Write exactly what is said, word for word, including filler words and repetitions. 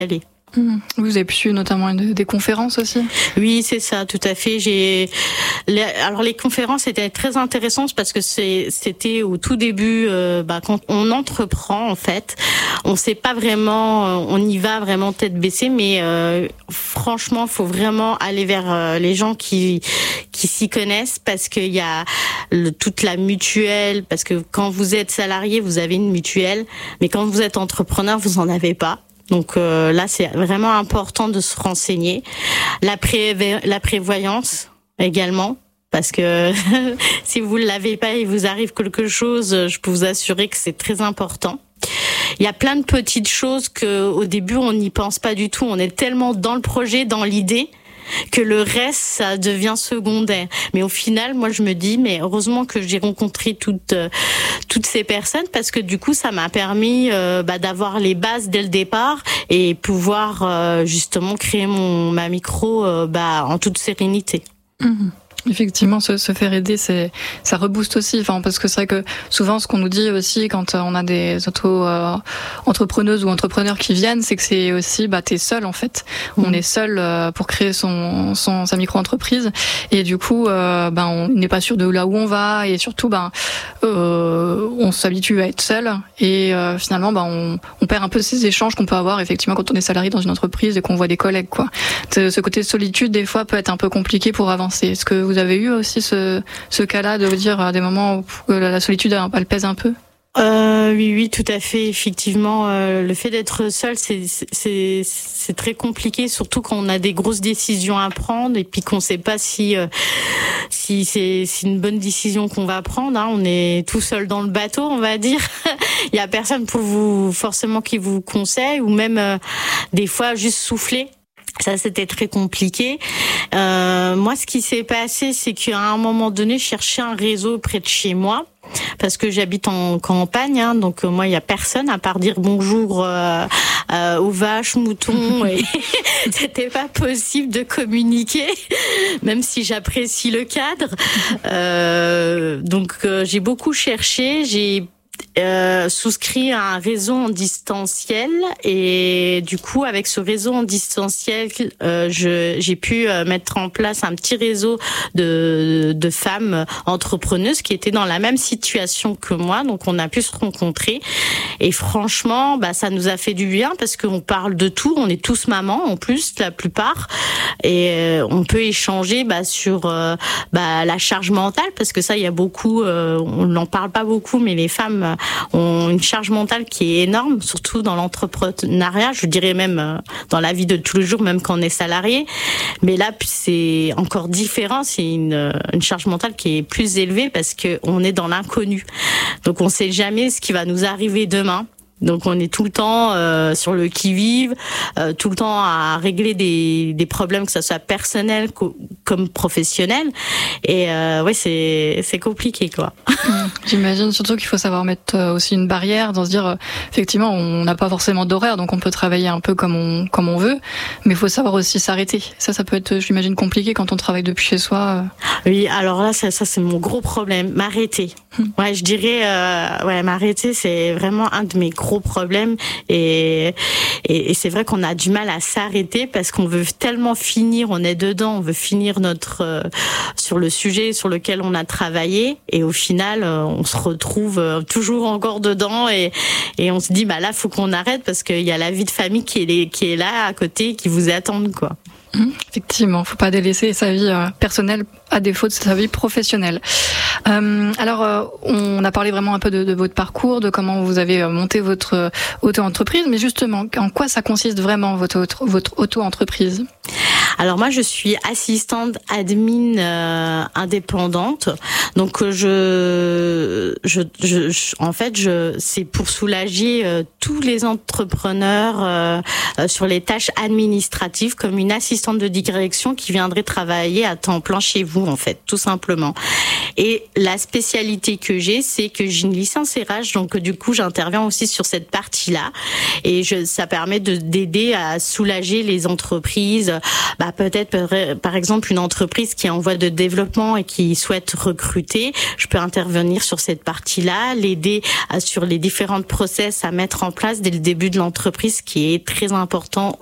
aller. Mmh. Vous avez pu suivre notamment des conférences aussi ? Oui, c'est ça, tout à fait. J'ai les... alors les conférences étaient très intéressantes parce que c'est c'était au tout début, euh, bah, quand on entreprend en fait, on sait pas vraiment, on y va vraiment tête baissée, mais euh, franchement, faut vraiment aller vers euh, les gens qui qui s'y connaissent parce qu'il y a le, toute la mutuelle, parce que quand vous êtes salarié, vous avez une mutuelle, mais quand vous êtes entrepreneur, vous en avez pas. Donc euh, là, c'est vraiment important de se renseigner. La, pré- la prévoyance également, parce que si vous ne l'avez pas et vous arrive quelque chose, je peux vous assurer que c'est très important. Il y a plein de petites choses que au début, on n'y pense pas du tout. On est tellement dans le projet, dans l'idée, que le reste, ça devient secondaire. Mais au final, moi, je me dis, mais heureusement que j'ai rencontré toutes euh, toutes ces personnes parce que du coup, ça m'a permis euh, bah, d'avoir les bases dès le départ et pouvoir euh, justement créer mon ma micro euh, bah, en toute sérénité. Mmh. Effectivement, se, se faire aider, c'est, ça rebooste aussi. Enfin, parce que c'est vrai que souvent, ce qu'on nous dit aussi quand on a des auto-entrepreneuses ou entrepreneurs qui viennent, c'est que c'est aussi, bah, t'es seul en fait. Mmh. On est seul euh, pour créer son, son sa micro-entreprise, et du coup, euh, ben, on n'est pas sûr de là où on va, et surtout, ben, euh, on s'habitue à être seul, et euh, finalement, ben, on, on perd un peu ces échanges qu'on peut avoir effectivement quand on est salarié dans une entreprise et qu'on voit des collègues, quoi. Ce côté de solitude, des fois, peut être un peu compliqué pour avancer. Est-ce que vous avez eu aussi ce, ce cas-là de vous dire à des moments où la solitude elle pèse un peu ? Euh, oui, oui, tout à fait. Effectivement, euh, le fait d'être seul, c'est, c'est, c'est très compliqué, surtout quand on a des grosses décisions à prendre et puis qu'on ne sait pas si, euh, si c'est, c'est une bonne décision qu'on va prendre. Hein. On est tout seul dans le bateau, on va dire. Il y a personne pour vous, forcément, qui vous conseille ou même euh, des fois juste souffler. Ça, c'était très compliqué. Euh, moi, ce qui s'est passé, c'est qu'à un moment donné, je cherchais un réseau près de chez moi. Parce que j'habite en campagne, hein, donc euh, moi il y a personne à part dire bonjour euh, euh, aux vaches, moutons, et c'était pas possible de communiquer, même si j'apprécie le cadre. Euh, donc euh, j'ai beaucoup cherché, j'ai Euh, souscrit à un réseau en distanciel et du coup avec ce réseau en distanciel euh, je, j'ai pu euh, mettre en place un petit réseau de, de femmes entrepreneuses qui étaient dans la même situation que moi, donc on a pu se rencontrer et franchement bah, ça nous a fait du bien parce qu'on parle de tout, on est tous mamans en plus la plupart et euh, on peut échanger bah, sur euh, bah, la charge mentale parce que ça il y a beaucoup, euh, on n'en parle pas beaucoup mais les femmes ont une charge mentale qui est énorme, surtout dans l'entrepreneuriat, je dirais même dans la vie de tous les jours, même quand on est salarié. Mais là, c'est encore différent, c'est une, une charge mentale qui est plus élevée parce qu'on est dans l'inconnu. Donc on ne sait jamais ce qui va nous arriver demain. Donc on est tout le temps euh, sur le qui-vive, euh, tout le temps à régler des, des problèmes, que ça soit personnel co- comme professionnel. Et euh, ouais, c'est c'est compliqué quoi. J'imagine surtout qu'il faut savoir mettre aussi une barrière, dans se dire euh, effectivement on n'a pas forcément d'horaire, donc on peut travailler un peu comme on comme on veut, mais il faut savoir aussi s'arrêter. Ça, ça peut être, j'imagine, compliqué quand on travaille depuis chez soi. Euh. Oui, alors là, ça, ça c'est mon gros problème, m'arrêter. Ouais, je dirais, euh, ouais, m'arrêter, c'est vraiment un de mes gros problèmes et, et, et c'est vrai qu'on a du mal à s'arrêter parce qu'on veut tellement finir, on est dedans, on veut finir notre euh, sur le sujet sur lequel on a travaillé et au final euh, on se retrouve euh, toujours encore dedans et, et on se dit bah là faut qu'on arrête parce qu'il y a la vie de famille qui est, qui est là à côté qui vous attendent quoi. Mmh, effectivement, faut pas délaisser sa vie euh, personnelle à défaut de sa vie professionnelle. Euh, alors, euh, on a parlé vraiment un peu de, de votre parcours, de comment vous avez monté votre euh, auto-entreprise, mais justement, en quoi ça consiste vraiment votre votre auto-entreprise ? Alors moi, je suis assistante admin euh, indépendante, donc je, je, je, je, en fait, je, c'est pour soulager euh, tous les entrepreneurs euh, euh, sur les tâches administratives, comme une assistante de direction qui viendrait travailler à temps plein chez vous, en fait, tout simplement. Et la spécialité que j'ai, c'est que j'ai une licence R H, donc du coup, j'interviens aussi sur cette partie-là, et je, ça permet de d'aider à soulager les entreprises. bah peut-être par exemple une entreprise qui est en voie de développement et qui souhaite recruter, je peux intervenir sur cette partie-là, l'aider à, sur les différentes process à mettre en place dès le début de l'entreprise, qui est très important